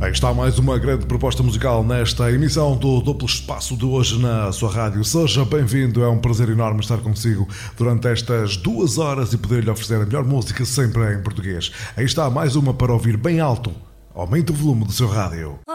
Aí está mais uma grande proposta musical nesta emissão do Duplo Espaço de hoje na sua rádio. Seja bem-vindo, é um prazer enorme estar consigo durante estas 2 horas e poder-lhe oferecer a melhor música sempre em português. Aí está mais uma para ouvir bem alto. Aumente o volume do seu rádio.